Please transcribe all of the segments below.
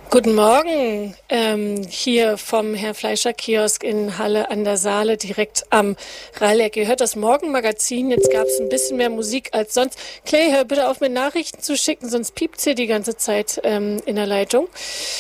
Guten Morgen, hier vom Herr Fleischer Kiosk in Halle an der Saale, direkt am Rheineck. Ihr hört das Morgenmagazin, jetzt gab es ein bisschen mehr Musik als sonst. Clay, hör bitte auf, mir Nachrichten zu schicken, sonst piept's hier die ganze Zeit in der Leitung.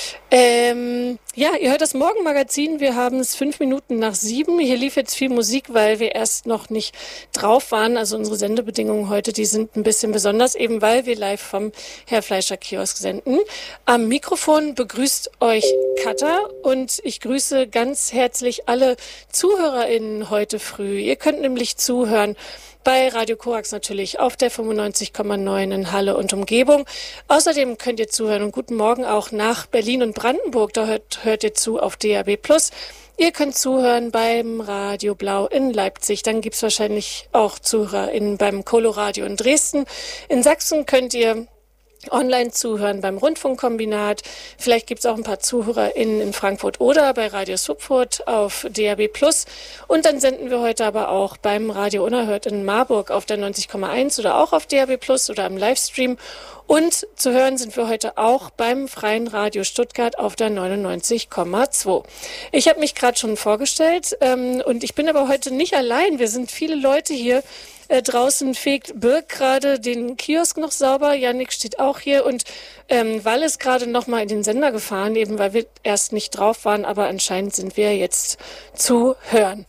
Ja, ihr hört das Morgenmagazin, wir haben es 5 Minuten nach 7. Hier lief jetzt viel Musik, weil wir erst noch nicht drauf waren. Also unsere Sendebedingungen heute, die sind ein bisschen besonders, eben weil wir live vom Herr Fleischer Kiosk senden. Am Mikrofon begrüßt euch Katha und ich grüße ganz herzlich alle ZuhörerInnen heute früh. Ihr könnt nämlich zuhören bei Radio Korax natürlich auf der 95,9 in Halle und Umgebung. Außerdem könnt ihr zuhören und guten Morgen auch nach Berlin und Brandenburg. Da hört ihr zu auf DAB+. Ihr könnt zuhören beim Radio Blau in Leipzig. Dann gibt's wahrscheinlich auch ZuhörerInnen beim Coloradio in Dresden. In Sachsen könnt ihr online zuhören beim Rundfunkkombinat. Vielleicht gibt es auch ein paar ZuhörerInnen in Frankfurt oder bei Radio Subfurt auf DAB+. Und dann senden wir heute aber auch beim Radio Unerhört in Marburg auf der 90,1 oder auch auf DAB+ oder im Livestream. Und zu hören sind wir heute auch beim Freien Radio Stuttgart auf der 99,2. Ich habe mich gerade schon vorgestellt und ich bin aber heute nicht allein. Wir sind viele Leute hier. Draußen fegt Birk gerade den Kiosk noch sauber. Jannik steht auch hier und Wall ist gerade noch mal in den Sender gefahren, eben weil wir erst nicht drauf waren, aber anscheinend sind wir jetzt zu hören.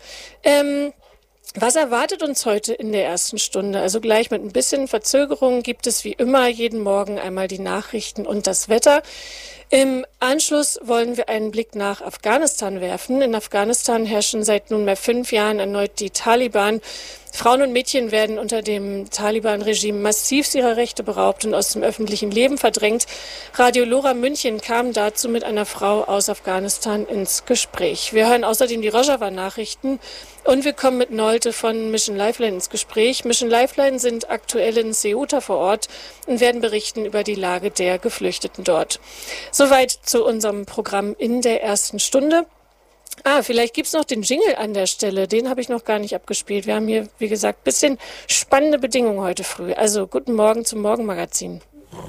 Was erwartet uns heute in der ersten Stunde? Also gleich mit ein bisschen Verzögerung gibt es wie immer jeden Morgen einmal die Nachrichten und das Wetter. Im Anschluss wollen wir einen Blick nach Afghanistan werfen. In Afghanistan herrschen seit nunmehr 5 Jahren erneut die Taliban. Frauen und Mädchen werden unter dem Taliban-Regime massiv ihrer Rechte beraubt und aus dem öffentlichen Leben verdrängt. Radio Lora München kam dazu mit einer Frau aus Afghanistan ins Gespräch. Wir hören außerdem die Rojava-Nachrichten und wir kommen mit Nolte von Mission Lifeline ins Gespräch. Mission Lifeline sind aktuell in Ceuta vor Ort und werden berichten über die Lage der Geflüchteten dort. Soweit zu unserem Programm in der ersten Stunde. Vielleicht gibt's noch den Jingle an der Stelle. Den habe ich noch gar nicht abgespielt. Wir haben hier, wie gesagt, bisschen spannende Bedingungen heute früh. Also guten Morgen zum Morgenmagazin.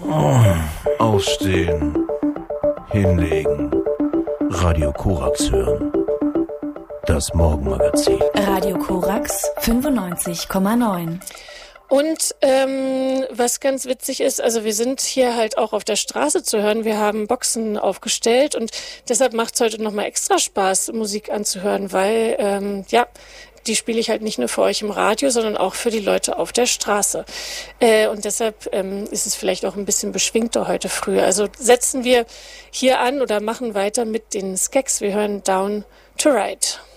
Aufstehen, hinlegen, Radio Korax hören. Das Morgenmagazin. Radio Korax 95,9. Und was ganz witzig ist, also wir sind hier halt auch auf der Straße zu hören. Wir haben Boxen aufgestellt und deshalb macht es heute nochmal extra Spaß, Musik anzuhören, weil, die spiele ich halt nicht nur für euch im Radio, sondern auch für die Leute auf der Straße. Und deshalb ist es vielleicht auch ein bisschen beschwingter heute früh. Also setzen wir hier an oder machen weiter mit den Skeks. Wir hören Down to Ride.